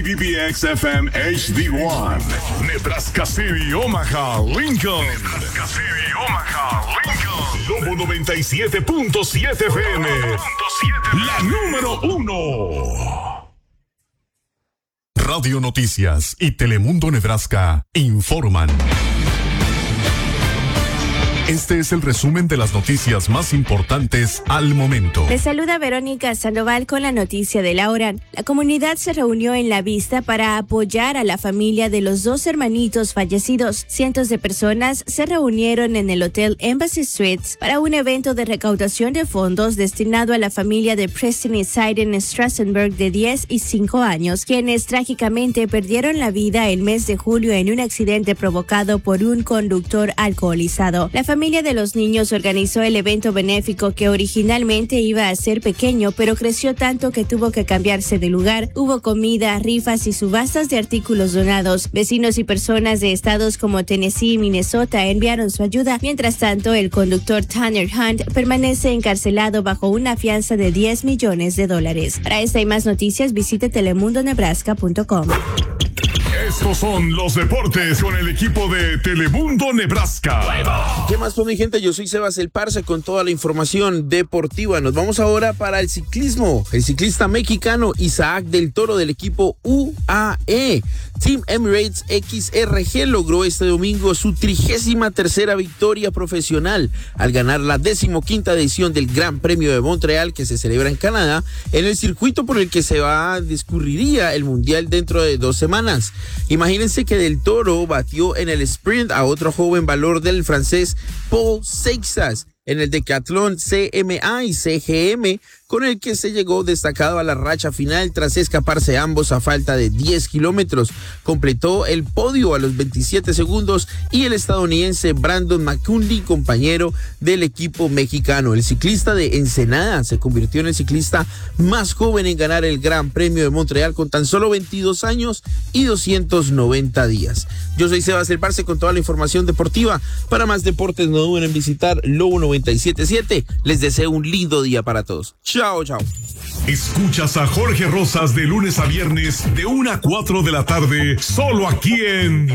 KBBX FM HD1, Nebraska City, Omaha, Lincoln. Nebraska City, Omaha, Lincoln. Lobo 97.7 FM, la número 1. Radio Noticias y Telemundo Nebraska informan. Este es el resumen de las noticias más importantes al momento. Les saluda Verónica Sandoval con la noticia de la hora. La comunidad se reunió en La Vista para apoyar a la familia de los dos hermanitos fallecidos. Cientos de personas se reunieron en el Hotel Embassy Suites para un evento de recaudación de fondos destinado a la familia de Preston y Zaiden Strassenberg de 10 y 5 años, quienes trágicamente perdieron la vida el mes de julio en un accidente provocado por un conductor alcoholizado. La familia de los niños organizó el evento benéfico que originalmente iba a ser pequeño, pero creció tanto que tuvo que cambiarse de lugar. Hubo comida, rifas y subastas de artículos donados. Vecinos y personas de estados como Tennessee y Minnesota enviaron su ayuda. Mientras tanto, el conductor Tanner Hunt permanece encarcelado bajo una fianza de $10 millones. Para esta y más noticias, visite telemundonebraska.com. Estos son los deportes con el equipo de Telemundo Nebraska. ¿Qué más, mi gente? Yo soy Sebas El Parse con toda la información deportiva. Nos vamos ahora para el ciclismo. El ciclista mexicano Isaac del Toro del equipo UAE Team Emirates XRG logró este domingo su 33ª victoria profesional al ganar la 15ª edición del Gran Premio de Montreal que se celebra en Canadá, en el circuito por el que discurriría el Mundial dentro de 2 semanas. Imagínense que Del Toro batió en el sprint a otro joven valor del francés Paul Seixas en el decatlón CMA y CGM, con el que se llegó destacado a la racha final tras escaparse ambos a falta de 10 kilómetros. Completó el podio a los 27 segundos y el estadounidense Brandon McCundy, compañero del equipo mexicano. El ciclista de Ensenada se convirtió en el ciclista más joven en ganar el Gran Premio de Montreal con tan solo 22 años y 290 días. Yo soy Sebas El Parse con toda la información deportiva. Para más deportes no duden en visitar Lobo 97.7. Les deseo un lindo día para todos. Chao, chao. Escuchas a Jorge Rosas de lunes a viernes de 1 a 4 de la tarde, solo aquí en